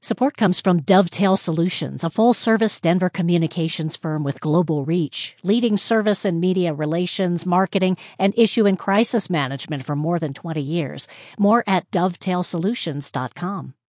Support comes from Dovetail Solutions, a full-service Denver communications firm with global reach, leading service and media relations, marketing, and issue and crisis management for more than 20 years. More at dovetailsolutions.com.